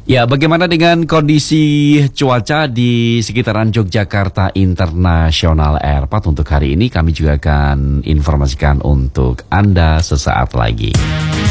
Ya, bagaimana dengan kondisi cuaca di sekitaran Yogyakarta International Airport untuk hari ini? Kami juga akan informasikan untuk Anda sesaat lagi.